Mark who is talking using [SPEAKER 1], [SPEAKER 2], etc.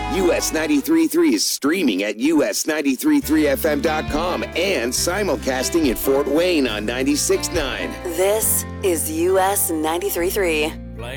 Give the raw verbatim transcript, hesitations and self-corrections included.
[SPEAKER 1] U S ninety-three point three is streaming at U S ninety-three point three F M dot com and simulcasting in Fort Wayne on ninety-six point nine.
[SPEAKER 2] This is U S ninety-three point three.